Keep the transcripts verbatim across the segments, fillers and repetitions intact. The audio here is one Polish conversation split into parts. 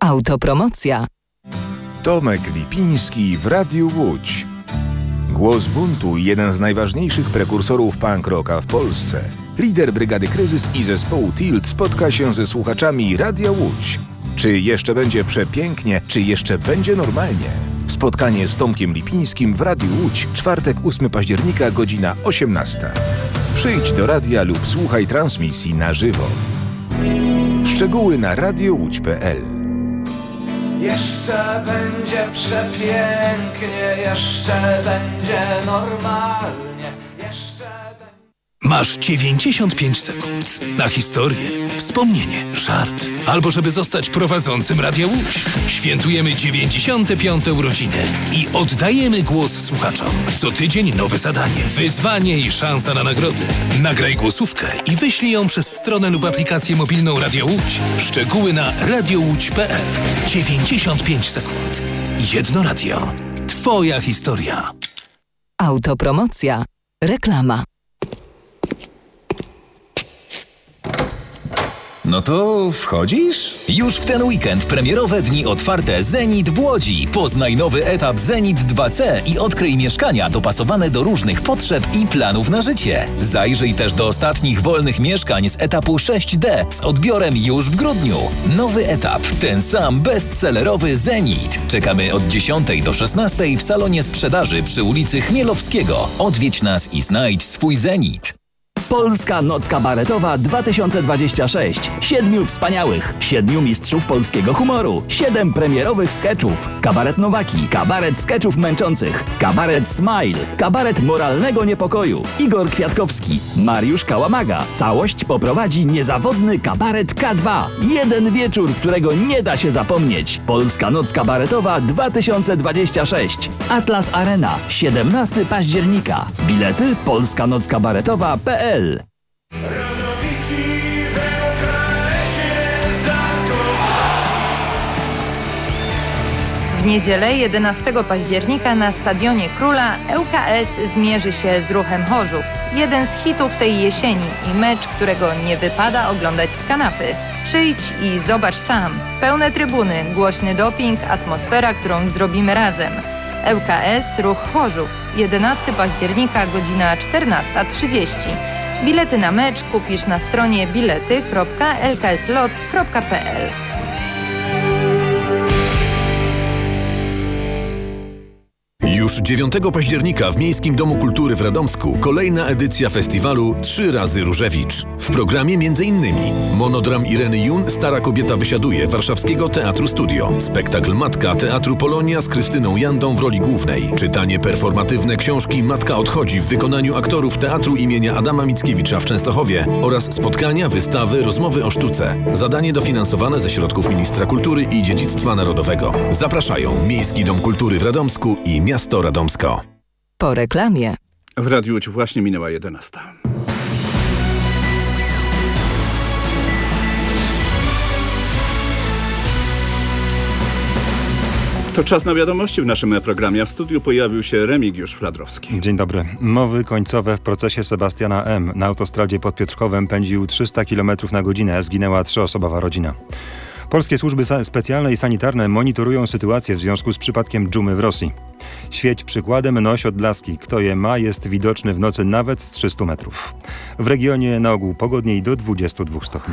Autopromocja. Tomek Lipiński w Radiu Łódź. Głos buntu, jeden z najważniejszych prekursorów punk rocka w Polsce. Lider Brygady Kryzys i zespołu Tilt spotka się ze słuchaczami Radia Łódź. Czy jeszcze będzie przepięknie, czy jeszcze będzie normalnie? Spotkanie z Tomkiem Lipińskim w Radiu Łódź, czwartek ósmego października, godzina osiemnasta. Przyjdź do radia lub słuchaj transmisji na żywo. Szczegóły na radiowódź kropka p l. Jeszcze będzie przepięknie, jeszcze będzie normalnie, jeszcze będzie... Masz dziewięćdziesiąt pięć sekund na historię, wspomnienie, żart, albo żeby zostać prowadzącym Radia Łódź. Świętujemy dziewięćdziesiąte piąte urodziny i oddajemy głos słuchaczom. Co tydzień nowe zadanie, wyzwanie i szansa na nagrody. Nagraj głosówkę i wyślij ją przez stronę lub aplikację mobilną Radia Łódź. Szczegóły na radiowódź kropka p l. dziewięćdziesiąt pięć sekund. Jedno radio. Twoja historia. Autopromocja. Reklama. No to wchodzisz? Już w ten weekend premierowe dni otwarte Zenit w Łodzi. Poznaj nowy etap Zenit dwa C i odkryj mieszkania dopasowane do różnych potrzeb i planów na życie. Zajrzyj też do ostatnich wolnych mieszkań z etapu sześć D z odbiorem już w grudniu. Nowy etap, ten sam bestsellerowy Zenit. Czekamy od dziesiątej do szesnastej w salonie sprzedaży przy ulicy Chmielowskiego. Odwiedź nas i znajdź swój Zenit. Polska Noc Kabaretowa dwa tysiące dwadzieścia sześć. Siedmiu wspaniałych, siedmiu mistrzów polskiego humoru, siedem premierowych skeczów. Kabaret Nowaki, kabaret skeczów męczących, kabaret Smile, kabaret moralnego niepokoju. Igor Kwiatkowski, Mariusz Kałamaga. Całość poprowadzi niezawodny kabaret K dwa. Jeden wieczór, którego nie da się zapomnieć. Polska Noc Kabaretowa dwa tysiące dwadzieścia sześć. Atlas Arena, siedemnastego października. Bilety polska noc kabaretowa kropka p l. W niedzielę jedenastego października na Stadionie Króla L K S zmierzy się z Ruchem Chorzów. Jeden z hitów tej jesieni i mecz, którego nie wypada oglądać z kanapy. Przyjdź i zobacz sam. Pełne trybuny, głośny doping, atmosfera, którą zrobimy razem. L K S Ruch Chorzów. jedenastego października, godzina czternasta trzydzieści. Bilety na mecz kupisz na stronie bilety kropka l k s lots kropka p l. Już dziewiątego października w Miejskim Domu Kultury w Radomsku kolejna edycja festiwalu Trzy razy Różewicz. W programie m.in. monodram Ireny Jun Stara kobieta wysiaduje Warszawskiego Teatru Studio, spektakl Matka Teatru Polonia z Krystyną Jandą w roli głównej, czytanie performatywne książki Matka odchodzi w wykonaniu aktorów Teatru imienia Adama Mickiewicza w Częstochowie oraz spotkania, wystawy, rozmowy o sztuce. Zadanie dofinansowane ze środków Ministra Kultury i Dziedzictwa Narodowego. Zapraszają Miejski Dom Kultury w Radomsku i Miasto Radomsko. Po reklamie. W Radiu Łódź właśnie minęła jedenasta. To czas na wiadomości w naszym programie. W studiu pojawił się Remigiusz Fladrowski. Dzień dobry. Mowy końcowe w procesie Sebastiana M. Na autostradzie pod Piotrkowem pędził trzysta kilometrów na godzinę. Zginęła trzyosobowa rodzina. Polskie służby specjalne i sanitarne monitorują sytuację w związku z przypadkiem dżumy w Rosji. Świeć przykładem, noś odblaski. Kto je ma, jest widoczny w nocy nawet z trzystu metrów. W regionie na ogół pogodniej do dwudziestu dwóch stopni.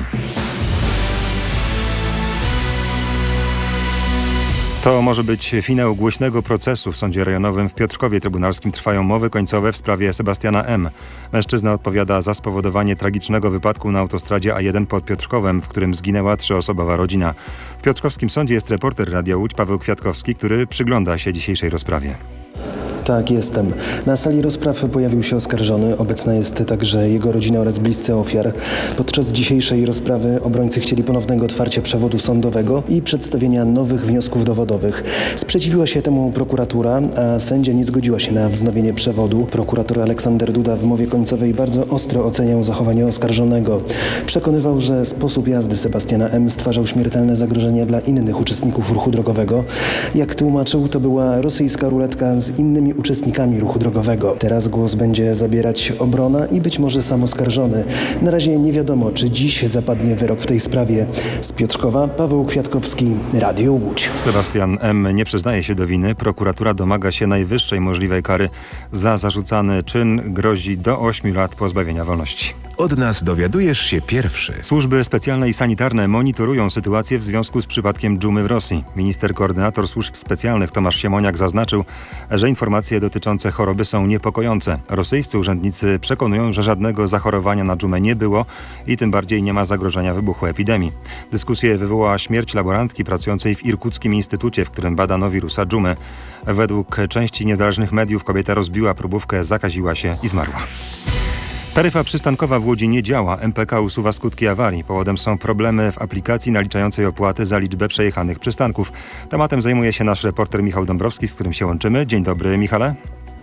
To może być finał głośnego procesu. W Sądzie Rejonowym w Piotrkowie Trybunalskim trwają mowy końcowe w sprawie Sebastiana M. Mężczyzna odpowiada za spowodowanie tragicznego wypadku na autostradzie A jeden pod Piotrkowem, w którym zginęła trzyosobowa rodzina. W piotrkowskim sądzie jest reporter Radia Łódź Paweł Kwiatkowski, który przygląda się dzisiejszej rozprawie. Tak, jestem. Na sali rozpraw pojawił się oskarżony. Obecna jest także jego rodzina oraz bliscy ofiar. Podczas dzisiejszej rozprawy obrońcy chcieli ponownego otwarcia przewodu sądowego i przedstawienia nowych wniosków dowodowych. Sprzeciwiła się temu prokuratura, a sędzia nie zgodziła się na wznowienie przewodu. Prokurator Aleksander Duda w mowie końcowej bardzo ostro oceniał zachowanie oskarżonego. Przekonywał, że sposób jazdy Sebastiana M. stwarzał śmiertelne zagrożenie dla innych uczestników ruchu drogowego. Jak tłumaczył, to była rosyjska ruletka z innymi byłymi uczestnikami ruchu drogowego. Teraz głos będzie zabierać obrona i być może sam oskarżony. Na razie nie wiadomo, czy dziś zapadnie wyrok w tej sprawie. Z Piotrkowa Paweł Kwiatkowski, Radio Łódź. Sebastian M. nie przyznaje się do winy. Prokuratura domaga się najwyższej możliwej kary. Za zarzucany czyn grozi do ośmiu lat pozbawienia wolności. Od nas dowiadujesz się pierwszy. Służby specjalne i sanitarne monitorują sytuację w związku z przypadkiem dżumy w Rosji. Minister koordynator służb specjalnych Tomasz Siemoniak zaznaczył, że informacje dotyczące choroby są niepokojące. Rosyjscy urzędnicy przekonują, że żadnego zachorowania na dżumę nie było i tym bardziej nie ma zagrożenia wybuchu epidemii. Dyskusję wywołała śmierć laborantki pracującej w Irkuckim Instytucie, w którym badano wirusa dżumy. Według części niezależnych mediów kobieta rozbiła próbówkę, zakaziła się i zmarła. Taryfa przystankowa w Łodzi nie działa. M P K usuwa skutki awarii. Powodem są problemy w aplikacji naliczającej opłaty za liczbę przejechanych przystanków. Tematem zajmuje się nasz reporter Michał Dąbrowski, z którym się łączymy. Dzień dobry, Michale.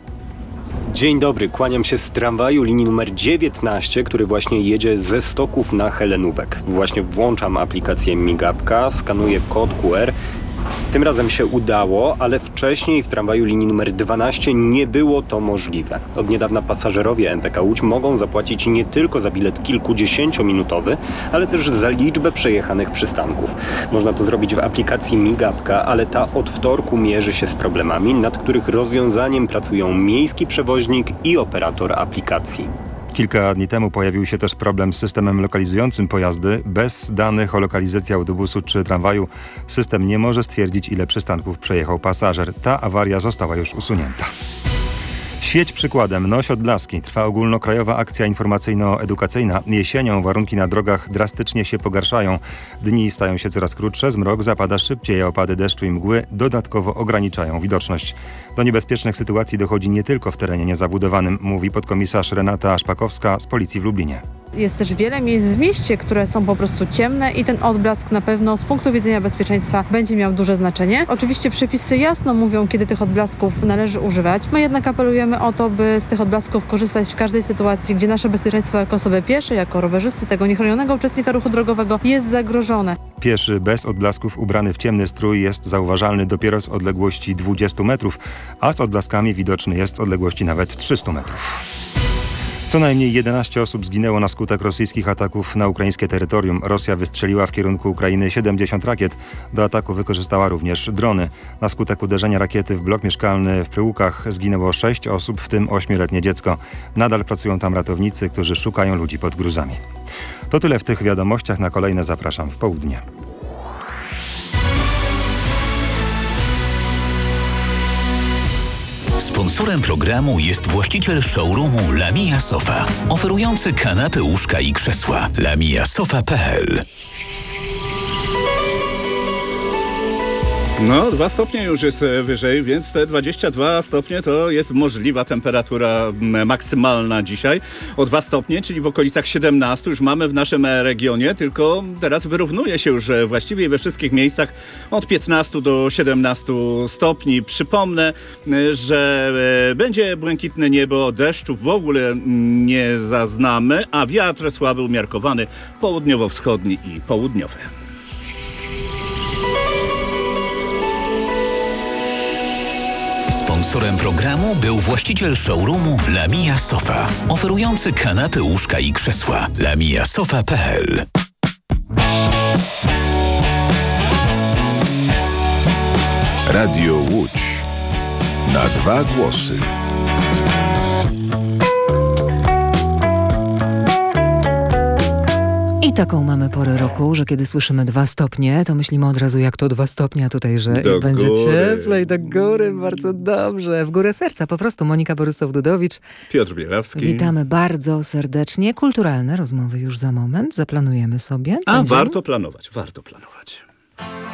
Dzień dobry, kłaniam się z tramwaju linii numer dziewiętnaście, który właśnie jedzie ze Stoków na Helenówek. Właśnie włączam aplikację Migapka, skanuję kod Q R. Tym razem się udało, ale wcześniej w tramwaju linii numer dwanaście nie było to możliwe. Od niedawna pasażerowie M P K Łódź mogą zapłacić nie tylko za bilet kilkudziesięciominutowy, ale też za liczbę przejechanych przystanków. Można to zrobić w aplikacji Migapka, ale ta od wtorku mierzy się z problemami, nad których rozwiązaniem pracują miejski przewoźnik i operator aplikacji. Kilka dni temu pojawił się też problem z systemem lokalizującym pojazdy. Bez danych o lokalizacji autobusu czy tramwaju system nie może stwierdzić, ile przystanków przejechał pasażer. Ta awaria została już usunięta. Świeć przykładem, noś odblaski. Trwa ogólnokrajowa akcja informacyjno-edukacyjna. Jesienią warunki na drogach drastycznie się pogarszają. Dni stają się coraz krótsze, zmrok zapada szybciej, a opady deszczu i mgły dodatkowo ograniczają widoczność. Do niebezpiecznych sytuacji dochodzi nie tylko w terenie niezabudowanym, mówi podkomisarz Renata Szpakowska z Policji w Lublinie. Jest też wiele miejsc w mieście, które są po prostu ciemne i ten odblask na pewno z punktu widzenia bezpieczeństwa będzie miał duże znaczenie. Oczywiście przepisy jasno mówią, kiedy tych odblasków należy używać. My jednak apelujemy o to, by z tych odblasków korzystać w każdej sytuacji, gdzie nasze bezpieczeństwo jako osoby piesze, jako rowerzysty, tego niechronionego uczestnika ruchu drogowego jest zagrożone. Pieszy bez odblasków ubrany w ciemny strój jest zauważalny dopiero z odległości dwudziestu metrów, a z odblaskami widoczny jest z odległości nawet trzystu metrów. Co najmniej jedenaście osób zginęło na skutek rosyjskich ataków na ukraińskie terytorium. Rosja wystrzeliła w kierunku Ukrainy siedemdziesiąt rakiet. Do ataku wykorzystała również drony. Na skutek uderzenia rakiety w blok mieszkalny w Pryłukach zginęło sześć osób, w tym ośmioletnie dziecko. Nadal pracują tam ratownicy, którzy szukają ludzi pod gruzami. To tyle w tych wiadomościach. Na kolejne zapraszam w południe. Sponsorem programu jest właściciel showroomu Lamia Sofa, oferujący kanapy, łóżka i krzesła. lamia sofa kropka p l. No, dwa stopnie już jest wyżej, więc te dwadzieścia dwa stopnie to jest możliwa temperatura maksymalna dzisiaj. O dwa stopnie, czyli w okolicach siedemnastu już mamy w naszym regionie, tylko teraz wyrównuje się już właściwie we wszystkich miejscach od piętnastu do siedemnastu stopni. Przypomnę, że będzie błękitne niebo, deszczu w ogóle nie zaznamy, a wiatr słaby umiarkowany południowo-wschodni i południowy. Sponsorem programu był właściciel showroomu Lamia Sofa, oferujący kanapy, łóżka i krzesła. lamia sofa kropka p l. Radio Łódź. Na dwa głosy. I taką mamy porę roku, że kiedy słyszymy dwa stopnie, to myślimy od razu, jak to dwa stopnie, a tutaj, że do będzie góry. cieplej, do góry, bardzo dobrze. W górę serca po prostu. Monika Borysow-Dudowicz. Piotr Bielawski. Witamy bardzo serdecznie. Kulturalne rozmowy już za moment. Zaplanujemy sobie. A Będzie... warto planować, warto planować.